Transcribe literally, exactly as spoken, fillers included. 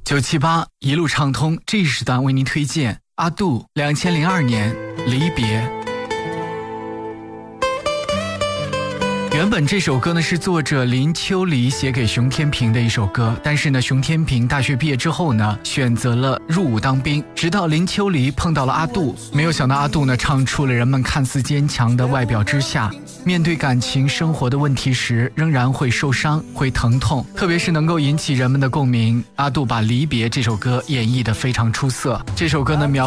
九七八一路畅通，这一时段为您推荐阿杜两千零二年离别。原本这首歌呢是作者林秋离写给熊天平的一首歌，但是呢熊天平大学毕业之后呢选择了入伍当兵，直到林秋离碰到了阿杜，没有想到阿杜呢唱出了人们看似坚强的外表之下，面对感情生活的问题时仍然会受伤会疼痛，特别是能够引起人们的共鸣。阿杜把离别这首歌演绎得非常出色，这首歌呢描